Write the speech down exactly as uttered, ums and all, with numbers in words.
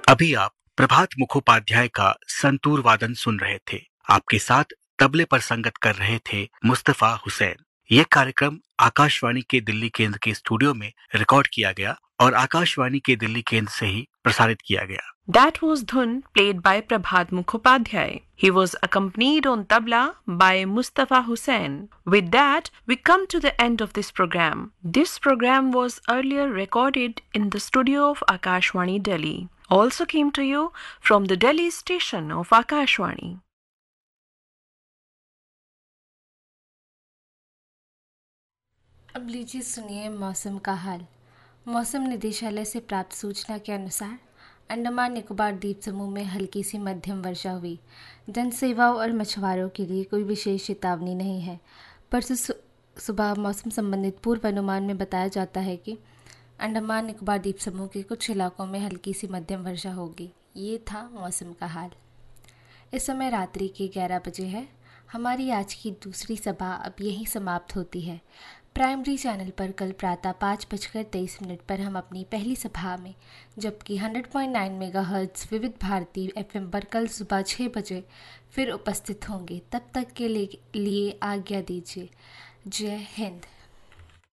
अभी आप प्रभात मुखोपाध्याय का संतूर वादन सुन रहे थे। आपके साथ तबले पर संगत कर रहे थे मुस्तफा हुसैन। यह कार्यक्रम आकाशवाणी के दिल्ली केंद्र के स्टूडियो में रिकॉर्ड किया गया और आकाशवाणी के दिल्ली केंद्र से ही प्रसारित किया गया। That was Dhun played by Prabhat Mukhopadhyay. He was accompanied on tabla by Mustafa Hussain. With that, we come to the end of this program. This program was earlier recorded in the studio of Akashwani Delhi. Also came to you from the Delhi station of Akashwani. अब लीजिए सुनिए मौसम का हाल। मौसम निदेशालय से प्राप्त सूचना के अनुसार अंडमान निकोबार द्वीप समूह में हल्की सी मध्यम वर्षा हुई। जनसेवाओं और मछुआरों के लिए कोई विशेष चेतावनी नहीं है। परसों सुबह मौसम संबंधित पूर्व अनुमान में बताया जाता है कि अंडमान निकोबार द्वीप समूह के कुछ इलाकों में हल्की सी मध्यम वर्षा होगी। ये था मौसम का हाल। इस समय रात्रि के ग्यारह बजे है। हमारी आज की दूसरी सभा अब यहीं समाप्त होती है। प्राइमरी चैनल पर कल प्रातः पाँच बजकर तेईस मिनट पर हम अपनी पहली सभा में, जबकि सौ पॉइंट नौ मेगाहर्ट्ज़ विविध भारती एफएम पर कल सुबह छः बजे फिर उपस्थित होंगे। तब तक के लिए आज्ञा दीजिए। जय हिंद।